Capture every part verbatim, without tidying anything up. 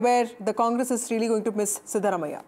where the Congress is really going to miss Siddaramaiah?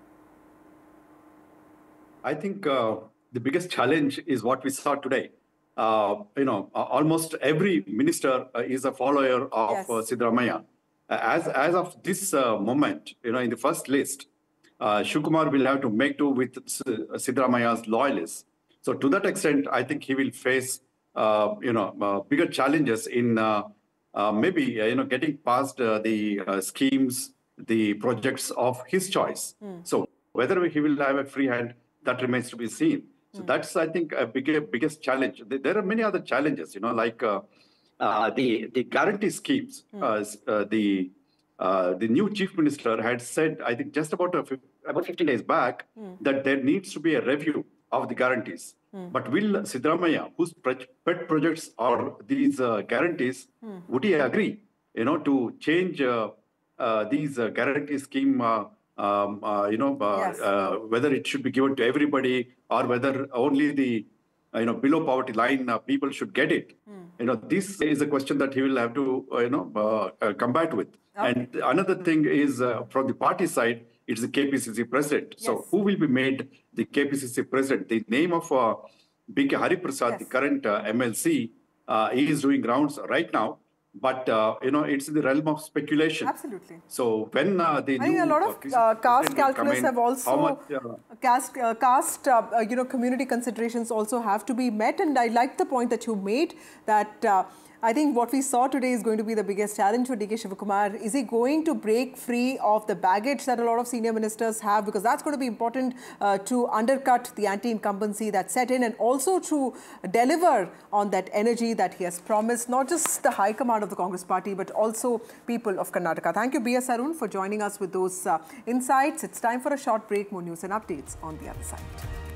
I think uh, the biggest challenge is what we saw today. Uh, you know, uh, almost every minister uh, is a follower of Yes. uh, Siddaramaiah. Uh, As, as of this uh, moment, you know, in the first list, uh, Shivakumar will have to make do with S- Siddaramaiah's loyalists. So to that extent, I think he will face, uh, you know, uh, bigger challenges in uh, uh, maybe, uh, you know, getting past uh, the uh, schemes, the projects of his choice. Mm. So whether he will have a free hand, that remains to be seen. So Mm. that's, I think, a big, biggest challenge. There are many other challenges, you know, like uh, uh, the the guarantee schemes. Mm. Uh, s- uh, the uh, the new chief minister had said, I think, just about a, fif- about fifteen days back, Mm. that there needs to be a review of the guarantees. Mm. But will Siddaramaiah, whose pre- pet projects are these uh, guarantees, Mm. would he agree, you know, to change uh, uh, these uh, guarantee scheme? Uh, um, uh, you know, uh, Yes. uh, whether it should be given to everybody or whether only the, uh, you know, below poverty line uh, people should get it. Mm. You know, this is a question that he will have to, uh, you know, uh, uh, combat with. Okay. And another thing is uh, from the party side, it's the K P C C president. So Yes. who will be made the K P C C president? The name of uh, B K Hari Prasad, Yes. the current uh, M L C, uh, he is doing rounds right now. But, uh, you know, it's in the realm of speculation. Absolutely. So when uh, the I new think a lot uh, of P C C uh, caste president will come calculus in, have how also much, uh, caste uh, caste uh, uh, you know community considerations also have to be met, and I like the point that you made that uh, I think what we saw today is going to be the biggest challenge for D K Shivakumar. Is he going to break free of the baggage that a lot of senior ministers have, because that's going to be important uh, to undercut the anti-incumbency that set in, and also to deliver on that energy that he has promised, not just the high command of the Congress party, but also people of Karnataka. Thank you, B S Arun, for joining us with those uh, insights. It's time for a short break. More news and updates on the other side.